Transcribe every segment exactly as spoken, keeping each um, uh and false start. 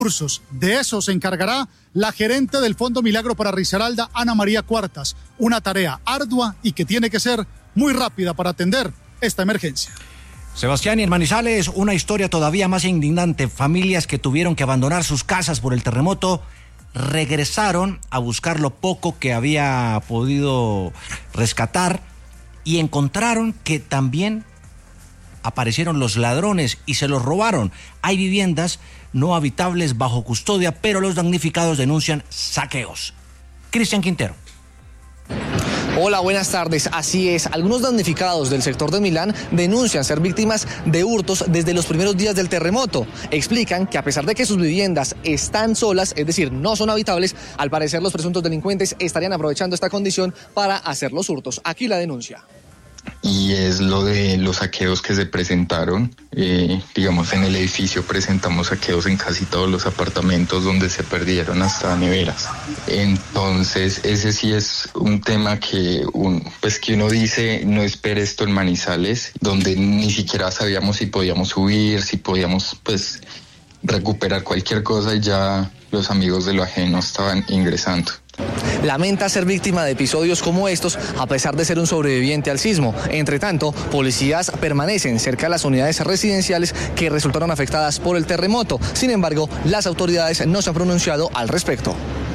recursos. De eso se encargará la gerente del Fondo Milagro para Risaralda, Ana María Cuartas. Una tarea ardua y que tiene que ser muy rápida para atender esta emergencia. Sebastián, y en Manizales, una historia todavía más indignante. Familias que tuvieron que abandonar sus casas por el terremoto regresaron a buscar lo poco que había podido rescatar y encontraron que también aparecieron los ladrones y se los robaron. Hay viviendas no habitables bajo custodia, pero los damnificados denuncian saqueos. Cristian Quintero. Hola, buenas tardes. Así es, algunos damnificados del sector de Milán denuncian ser víctimas de hurtos desde los primeros días del terremoto. Explican que a pesar de que sus viviendas están solas, es decir, no son habitables, al parecer los presuntos delincuentes estarían aprovechando esta condición para hacer los hurtos. Aquí la denuncia. Y es lo de los saqueos que se presentaron. Eh, digamos, en el edificio presentamos saqueos en casi todos los apartamentos donde se perdieron hasta neveras. Entonces, ese sí es un tema que, un, pues que uno dice, no espere esto en Manizales, donde ni siquiera sabíamos si podíamos subir, si podíamos, pues, recuperar cualquier cosa, y ya los amigos de lo ajeno estaban ingresando. Lamenta ser víctima de episodios como estos a pesar de ser un sobreviviente al sismo. Entre tanto, policías permanecen cerca de las unidades residenciales que resultaron afectadas por el terremoto. Sin embargo, las autoridades no se han pronunciado al respecto.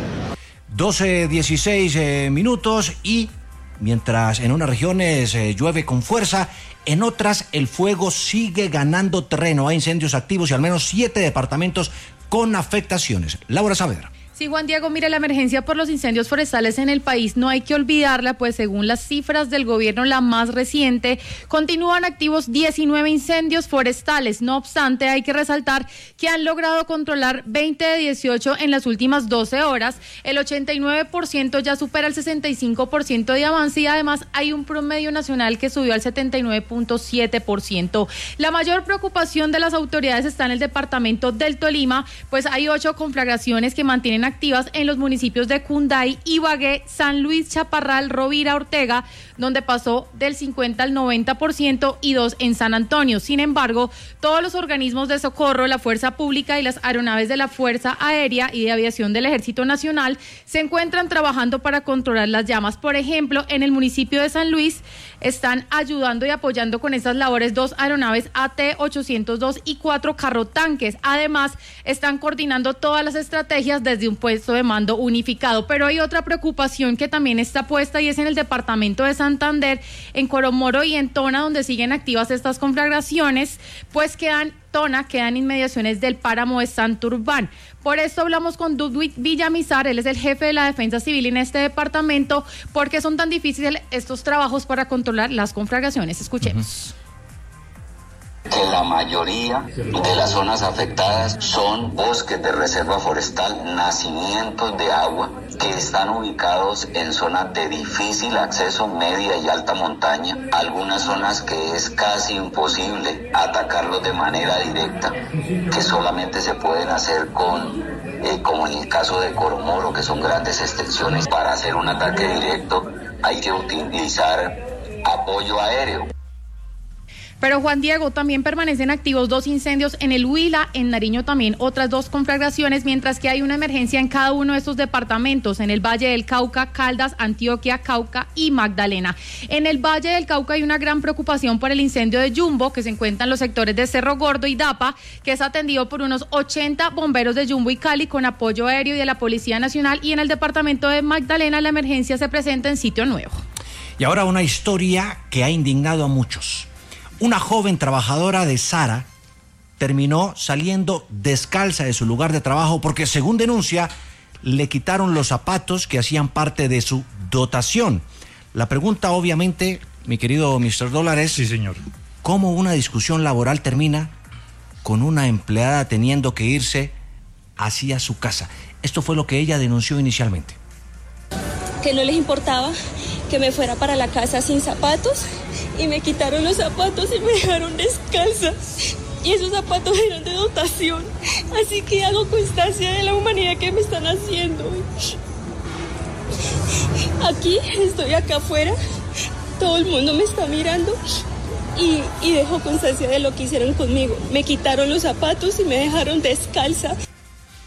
doce dieciséis eh, minutos y mientras en unas regiones eh, llueve con fuerza, en otras el fuego sigue ganando terreno. Hay incendios activos y al menos siete departamentos con afectaciones. Laura Saavedra. Sí, Juan Diego, mire, la emergencia por los incendios forestales en el país no hay que olvidarla, pues según las cifras del gobierno, la más reciente, continúan activos diecinueve incendios forestales. No obstante, hay que resaltar que han logrado controlar veinte de dieciocho en las últimas doce horas. El ochenta y nueve por ciento ya supera el sesenta y cinco por ciento de avance y además hay un promedio nacional que subió al setenta y nueve punto siete por ciento. La mayor preocupación de las autoridades está en el departamento del Tolima, pues hay ocho conflagraciones que mantienen activas en los municipios de Cunday, Ibagué, San Luis, Chaparral, Rovira, Ortega, donde pasó del cincuenta al noventa por ciento, y dos en San Antonio. Sin embargo, todos los organismos de socorro, la Fuerza Pública y las aeronaves de la Fuerza Aérea y de Aviación del Ejército Nacional se encuentran trabajando para controlar las llamas. Por ejemplo, en el municipio de San Luis están ayudando y apoyando con estas labores dos aeronaves A T ochocientos dos y cuatro carrotanques. Además, están coordinando todas las estrategias desde un puesto de mando unificado. Pero hay otra preocupación que también está puesta y es en el departamento de Santander, en Coromoro y en Tona, donde siguen activas estas conflagraciones, pues quedan Tona, quedan inmediaciones del páramo de Santurbán. Por esto hablamos con Ludwig Villamizar, él es el jefe de la Defensa Civil en este departamento. ¿Por qué son tan difíciles estos trabajos para controlar las conflagraciones? Escuchemos. Uh-huh. Que la mayoría de las zonas afectadas son bosques de reserva forestal, nacimientos de agua, que están ubicados en zonas de difícil acceso, media y alta montaña, algunas zonas que es casi imposible atacarlos de manera directa, que solamente se pueden hacer con, eh, como en el caso de Coromoro, que son grandes extensiones. Para hacer un ataque directo hay que utilizar apoyo aéreo. Pero Juan Diego, también permanecen activos dos incendios en el Huila, en Nariño también otras dos conflagraciones, mientras que hay una emergencia en cada uno de estos departamentos, en el Valle del Cauca, Caldas, Antioquia, Cauca y Magdalena. En el Valle del Cauca hay una gran preocupación por el incendio de Jumbo, que se encuentra en los sectores de Cerro Gordo y Dapa, que es atendido por unos ochenta bomberos de Jumbo y Cali con apoyo aéreo y de la Policía Nacional, y en el departamento de Magdalena la emergencia se presenta en Sitio Nuevo. Y ahora una historia que ha indignado a muchos. Una joven trabajadora de Sara terminó saliendo descalza de su lugar de trabajo porque, según denuncia, le quitaron los zapatos que hacían parte de su dotación. La pregunta, obviamente, mi querido mister Dólar, es... Sí, señor. ¿Cómo una discusión laboral termina con una empleada teniendo que irse hacia su casa? Esto fue lo que ella denunció inicialmente. Que no les importaba que me fuera para la casa sin zapatos, y me quitaron los zapatos y me dejaron descalza, y esos zapatos eran de dotación, así que hago constancia de la humanidad que me están haciendo. Aquí, estoy acá afuera, todo el mundo me está mirando y, y dejo constancia de lo que hicieron conmigo. Me quitaron los zapatos y me dejaron descalza.